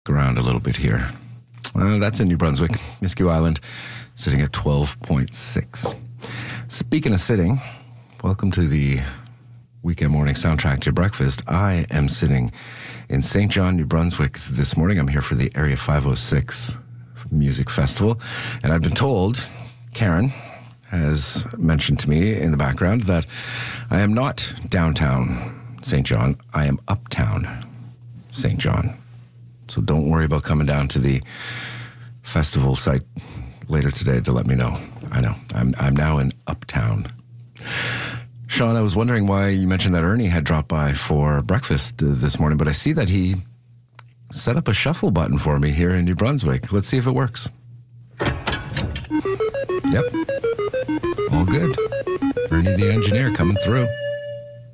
around a little bit here. That's in New Brunswick, Nisku Island, sitting at 12.6. Speaking of sitting, welcome to the weekend morning soundtrack to your breakfast. I am sitting in St. John, New Brunswick this morning. I'm here for the Area 506 Music Festival, and I've been told, Karen has mentioned to me in the background, that I am not downtown St. John, I am uptown St. John. So don't worry about coming down to the festival site later today to let me know. I know. I'm now in uptown. Sean, I was wondering why you mentioned that Ernie had dropped by for breakfast this morning, but I see that he set up a shuffle button for me here in New Brunswick. Let's see if it works. Yep. All good. Ernie the engineer coming through.